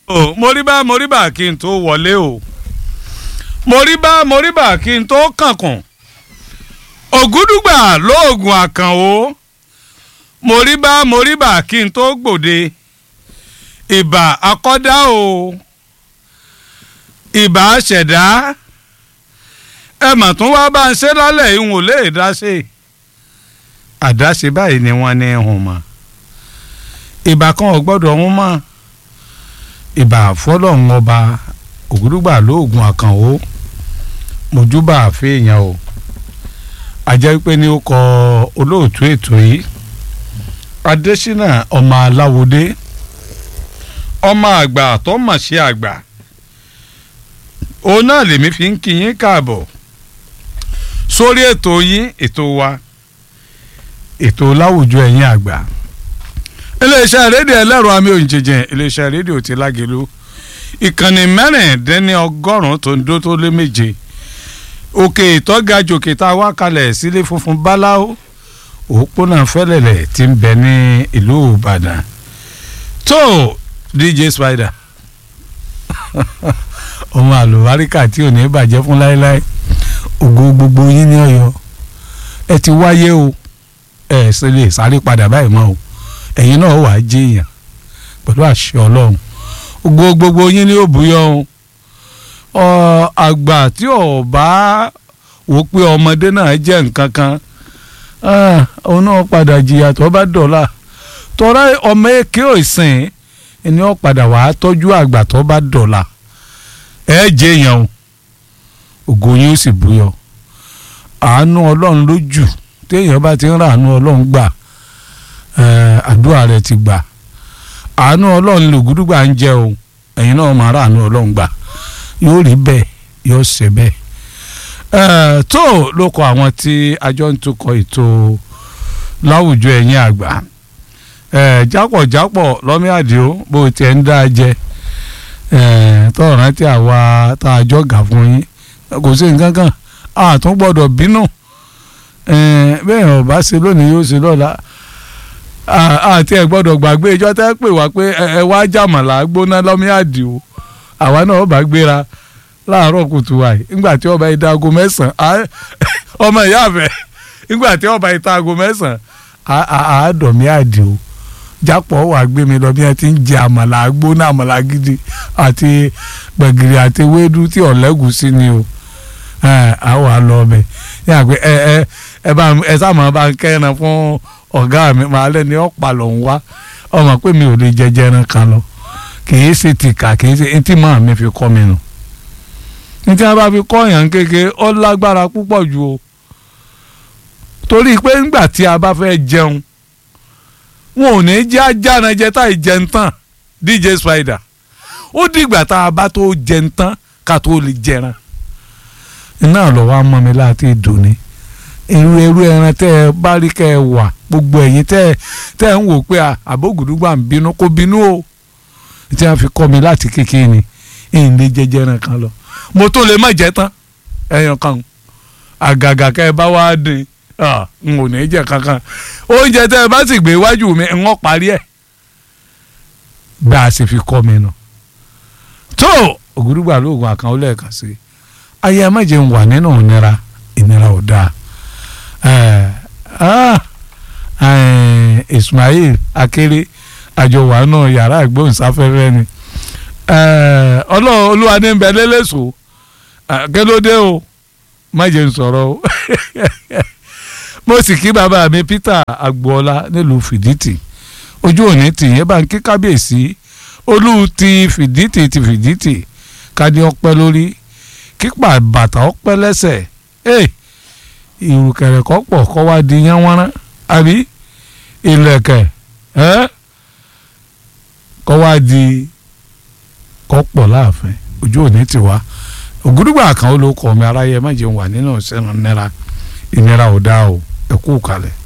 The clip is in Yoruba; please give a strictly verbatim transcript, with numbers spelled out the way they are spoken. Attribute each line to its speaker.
Speaker 1: moríbá moríbá kí n tó wọlé o moríbá moríbá kí n tó kànkùn ògúdùgbà lóògùn àkànwó moríbá moríbá kí n tó gbòde ìbà akọ́dá o ìbà ṣẹ̀dá ẹ mà tún wá bá ń ṣe lálẹ́ ìhùn ò lè dá ṣe àdáṣe báyìí ni wọ́n ní ẹ̀hùn mọ́ ìbà kan ò gbọ́dọ̀ hún mọ́ ìbà fọlọ́run ọba ògúdùgbà lóògùn àkànwó mojúbà àfẹ́yàn o ajẹ́ pé ní ó kọ olóòtú ètò yìí adésínà ọmọ aláwòdé ọmọ àgbà tó mọ̀ sí àgbà òun náà lèmi fi ń kí yín káàbọ̀ sórí ètò yín ètò wa ètò láwùjọ ẹ̀yin àgbà iléeṣẹ́ rédíò ẹlẹ́rọ àmì òǹjẹ̀jẹ̀ iléeṣẹ́ rédíò ti Lágelú ìkànnì mẹ́rìndínlẹ́ni ọgọ́rùn-ún tó ń dó tó lé méje òkè ìtọ́gajòkè tá a wá kalẹ̀ sílé funfun báláwo òpópónà fẹ́lẹ̀lẹ̀ tí ń bẹ ní ìlú Ìbàdàn tó D J Spider ọmọ àlùbáríkà tí ò ní bàjẹ́ fún láéláé ògo gbogbo yín ní Ọ̀yọ́ ẹ ti wáyé o ẹ sì lè sáré padà báyìí mọ́ o ẹ̀yin náà wàá jẹ́yàn pẹ̀lú àṣẹ Ọlọ́run ògo gbogbo yín ní òbúyọ́ o àgbà tí ò bá wò pé ọmọdé náà jẹ́ nǹkan kan òun náà padà jìyà tó bá dọ̀la tọ́ra ọmọ èké òsìn ẹni ó padà wàá tọ́jú àgbà tó bá dọ̀la ẹ jẹ́yàn o ògo yín ó sì búyọ́ àánú Ọlọ́run lójú téèyàn bá ti ń ra àánú Ọlọ́run gbà àdúrà rẹ̀ ti gbà àánú Ọlọ́run lògúdùgbà ń jẹ́ o ẹ̀yin náà máa ra àánú Ọlọ́run gbà yóò rí bẹ́ẹ̀ yóò ṣe bẹ́ẹ̀ tó ló kọ àwọn tí àjọ ń tukọ̀ ètò láwùjọ ẹ̀yin àgbà jápọ̀jápọ̀ lọ́mí àdìo bó tiẹ̀ ń dá jẹ tọ́ọ̀ rántí àwa tá a jọ gà fún yín kò sí nǹkan kan àtún gbọ́dọ̀ bínú bẹ́ẹ̀ ò bá ṣe lónìí yóò ṣe lọ́la àti ẹ̀ gbọ́dọ̀ gbàgbé ìjọ tẹ́ pè wá pé ẹ wá jàmàlà gbóná lọ́mí àdìo àwa náà bá gbéra láàárọ̀ kùtù wáyé nígbà tí ọba ìta aago mẹ́sàn-án ọmọ ìyá àfẹ́ nígbà tí ọba ìta aago mẹ́sàn-án àádọ́mí àdìo jápọ̀ wà gbé mi lọ bí ẹ ti ń jẹ àmàlà gbóná àmàlà gidi àti gbẹ̀gìrì àti ewédú tí ọ̀lẹ́gùsí ni o àwọn àlọ́ ọbẹ̀ yà pé ẹ ẹ ẹ bá ẹ sáà bá ń kẹ́ran fún ọ̀gá mi màá lẹ́ni ọ̀pá lọ ń wá ọmọ pé mi ò lè jẹjẹ ẹran kan lọ kì í ṣe tìkà kì í ṣe etí máa mi fi kọ́ mi nù ní tí wọ́n bá fi kọ́ yàn kékeré ó lágbára púpọ̀ ju o torí pé ńgbà tí a bá fẹ́ jẹun wọn ò ní jẹ́ ajáranjẹ táì jẹun tán D J Spider ó dìgbà tá a bá tó jẹun tán ká tó lè jẹran iná lọ́wọ́ á mọ́ mi láti dùn ní irú irú ẹran tẹ́ ẹ bá rí kẹ́ ẹ wà gbogbo ẹ̀yin tẹ́ ẹ tẹ́ ẹ ń wò pé àbógùdúgbà ń bínú kó bínú o tí wọ́n fi kọ́ mi láti kékeré ni èyí lè jẹjẹ ẹran kan lọ mo tó lè má jẹ tán ẹyàn kan àgàgà kẹ́ ẹ bá wá dín n ò ní jẹ kankan oúnjẹ tẹ́ ẹ bá sì gbé iwájú mi ń wọ́n parí ẹ̀ bá a sì fi kọ́ mi nù tó ògúdùgbà lóògùn àkànwó lẹ́ẹ̀kan sí ayé ẹ má jẹ́ ń wà nínú ìnira ìnira ò dáa Ismail Akéré àjọwà náà yàrá ìgbóhùnsáfẹ́fẹ́ ni ọlọ́run olúwa ní bẹ lẹ́lẹ́sọ̀ kélódé o má jẹ́ ń sọ̀rọ̀ o mo sì kí bàbá mi Peter Agboola nílùú Fìdítì ojú òní tì yẹn bá ń kí kábíyèsí olú ti Fìdítì ti Fìdítì kádé ọpẹ́ lórí kípa bàtà ọpẹ́ lẹ́sẹ̀ ìrùkẹ̀rẹ̀ kọ́ pọ̀ kọ́ wá di yánwọ́nrán àbí ìlẹ̀kẹ̀ kọ́ wá di kọ́ pọ̀ láàfin ojú òní ti wá ògúdùgbà kan ó ló kọ́ mi aráyé má jẹun wà nínú ìṣẹ́nu ìnira ìnira ò dáa o ẹ kú kalẹ̀.